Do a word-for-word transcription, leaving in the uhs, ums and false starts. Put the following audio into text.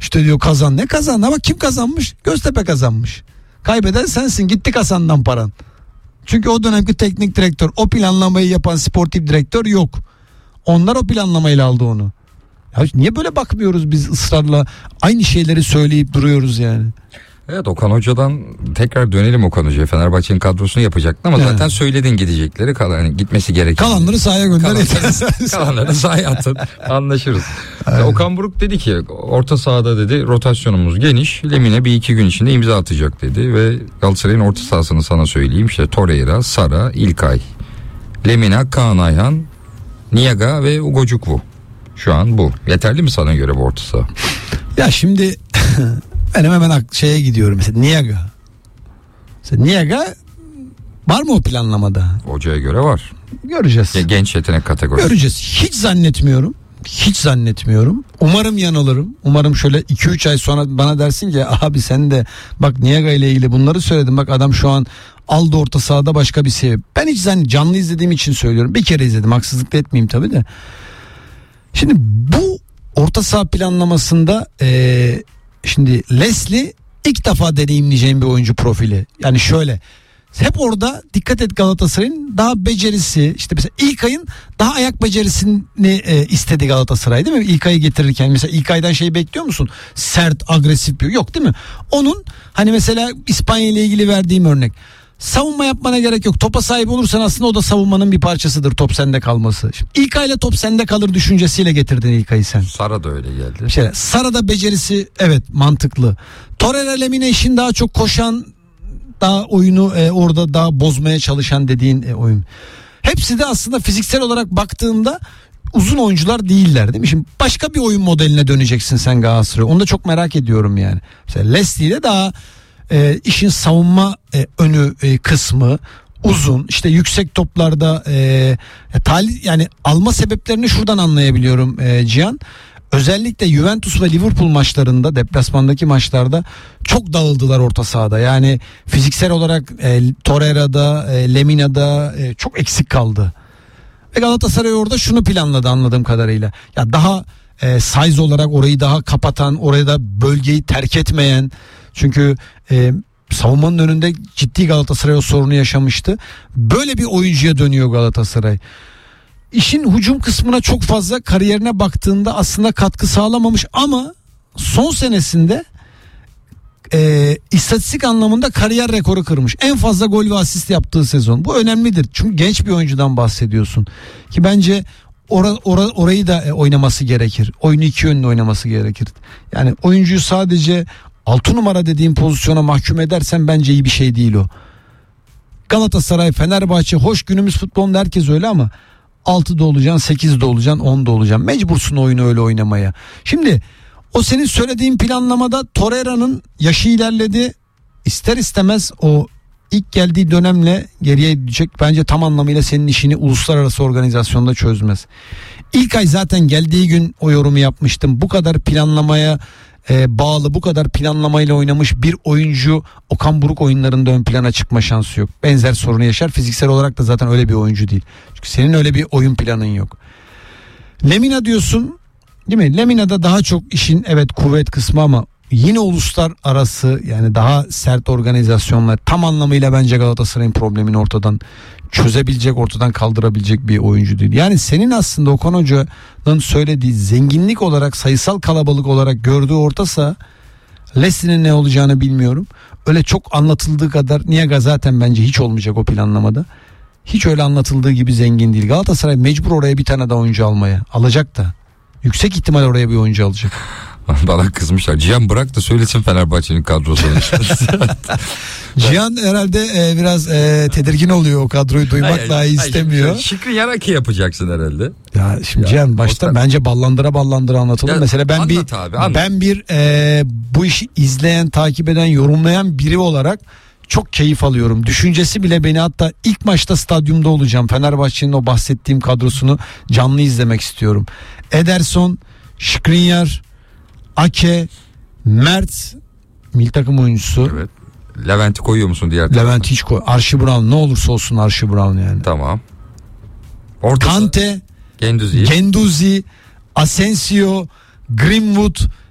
İşte diyor kazan. Ne kazan? Ama kim kazanmış? Göztepe kazanmış. Kaybeden sensin. Gitti kasandan paran. Çünkü o dönemki teknik direktör, o planlamayı yapan sportif direktör yok. Onlar o planlamayla aldı onu. Ya niye böyle bakmıyoruz biz ısrarla? Aynı şeyleri söyleyip duruyoruz yani. Evet, Okan Hoca'dan tekrar dönelim Okan Hoca'ya. Fenerbahçe'nin kadrosunu yapacaktı ama evet. zaten söyledin gidecekleri, kalan, gitmesi gereken. Kalanları sahaya gönder. Kalanları, kalanları sahaya atın, anlaşırız. Okan Buruk dedi ki orta sahada dedi rotasyonumuz geniş. Lemine bir iki gün içinde imza atacak dedi ve Galatasaray'ın orta sahasını sana söyleyeyim. İşte Torreira, Sara, İlkay, Lemina, Kaan Ayhan, Niaga ve Ugojukwu. Şu an bu. Yeterli mi sana göre bu orta saha? Ya şimdi benim hemen şeye gidiyorum mesela Niaga. Mesela Niaga var mı o planlamada? Hocaya göre var. Göreceğiz. Ya, genç yetenek kategorisi. Göreceğiz. Hiç zannetmiyorum. Hiç zannetmiyorum. Umarım yanılırım. Umarım şöyle iki üç ay sonra bana dersin ki abi sen de bak Niaga ile ilgili bunları söyledin. Bak adam şu an aldı orta sahada başka bir seviye. Ben hiç zannetmiyorum. Canlı izlediğim için söylüyorum. Bir kere izledim. Haksızlık da etmeyeyim tabii de. Şimdi bu orta saha planlamasında ee, şimdi Leslie ilk defa deneyimleyeceğim bir oyuncu profili. Yani şöyle hep orada dikkat et Galatasaray'ın daha becerisi işte mesela İlkay'ın daha ayak becerisini e, istedi Galatasaray değil mi? İlkay'ı getirirken mesela İlkay'dan şey bekliyor musun? Sert, agresif bir yok değil mi? Onun hani mesela İspanya ile ilgili verdiğim örnek. Savunma yapmana gerek yok. Topa sahip olursan aslında o da savunmanın bir parçasıdır top sende kalması. Şimdi İlkay'la top sende kalır düşüncesiyle getirdin İlkay'ı sen. Sara da öyle geldi. Şey, Sara da becerisi evet mantıklı. Torreira Lemine işin daha çok koşan daha oyunu e, orada daha bozmaya çalışan dediğin e, oyun. Hepsi de aslında fiziksel olarak baktığında uzun oyuncular değiller değil mi? Şimdi başka bir oyun modeline döneceksin sen Galatasaray. Onu da çok merak ediyorum yani. Mesela Leslie de daha e, işin savunma e, önü e, kısmı uzun işte yüksek toplarda e, tali, yani alma sebeplerini şuradan anlayabiliyorum e, Cihan. Özellikle Juventus ve Liverpool maçlarında deplasmandaki maçlarda çok dağıldılar orta sahada. Yani fiziksel olarak e, Torreira'da, e, Lemina'da e, çok eksik kaldı. Ve Galatasaray orada şunu planladı anladığım kadarıyla. Ya daha e, size olarak orayı daha kapatan, oraya da bölgeyi terk etmeyen. Çünkü e, savunmanın önünde ciddi Galatasaray o sorunu yaşamıştı. Böyle bir oyuncuya dönüyor Galatasaray. İşin hücum kısmına çok fazla kariyerine baktığında aslında katkı sağlamamış ama son senesinde e, istatistik anlamında kariyer rekoru kırmış. En fazla gol ve asist yaptığı sezon. Bu önemlidir. Çünkü genç bir oyuncudan bahsediyorsun. Ki bence ora, ora, orayı da e, oynaması gerekir. Oyunu iki yönlü oynaması gerekir. Yani oyuncuyu sadece altı numara dediğim pozisyona mahkum edersen bence iyi bir şey değil o. Galatasaray, Fenerbahçe hoş günümüz futbolunda herkes öyle ama altıda olacaksın, sekizde olacaksın, onda olacaksın. Mecbursun oyunu öyle oynamaya. Şimdi o senin söylediğin planlamada Torreira'nın yaşı ilerledi. İster istemez o ilk geldiği dönemle geriye gidecek. Bence tam anlamıyla senin işini uluslararası organizasyonda çözmez. İlk ay zaten geldiği gün o yorumu yapmıştım. Bu kadar planlamaya e, bağlı, bu kadar planlamayla oynamış bir oyuncu Okan Buruk oyunlarında ön plana çıkma şansı yok. Benzer sorunu yaşar. Fiziksel olarak da zaten öyle bir oyuncu değil. Çünkü senin öyle bir oyun planın yok. Lemina diyorsun, değil mi? Lemina'da daha çok işin evet kuvvet kısmı ama yine uluslar arası yani daha sert organizasyonlar tam anlamıyla bence Galatasaray'ın problemini ortadan çözebilecek, ortadan kaldırabilecek bir oyuncu değil. Yani senin aslında Okan Hoca'nın söylediği zenginlik olarak, sayısal kalabalık olarak gördüğü orta saha, Leslie'nin ne olacağını bilmiyorum. Öyle çok anlatıldığı kadar Niaga zaten bence hiç olmayacak o planlamada. Hiç öyle anlatıldığı gibi zengin değil. Galatasaray mecbur oraya bir tane daha oyuncu almaya. Alacak da. Yüksek ihtimal oraya bir oyuncu alacak. Bana kızmışlar. Cihan bırak da söylesin Fenerbahçe'nin kadrosunu. Cihan herhalde e, biraz e, tedirgin oluyor o kadroyu duymak hayır, dahi istemiyor. Şükrü Yaraki yapacaksın herhalde. Ya şimdi ya, Cihan başta orta... bence ballandıra ballandıra anlatılır. Ya, mesela ben bir abi, ben bir e, bu işi izleyen, takip eden, yorumlayan biri olarak çok keyif alıyorum. Düşüncesi bile beni hatta ilk maçta stadyumda olacağım. Fenerbahçe'nin o bahsettiğim kadrosunu canlı izlemek istiyorum. Ederson, Skriniar, Ake, Mert, milli takım oyuncusu. Evet. Levent'i koyuyor musun diğer tarafa? Levent hiç koy. Archie Brown ne olursa olsun Archie Brown yani. Tamam. Ortası. Kante, Genduzi, Genduzi, Asensio, Greenwood,